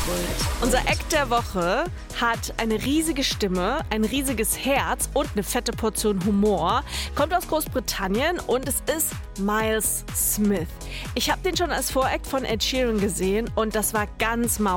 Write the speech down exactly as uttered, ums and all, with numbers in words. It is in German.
Unser Act der Woche hat eine riesige Stimme, ein riesiges Herz und eine fette Portion Humor. Kommt aus Großbritannien und es ist Miles Smith. Ich habe den schon als Voract von Ed Sheeran gesehen und das war ganz mau.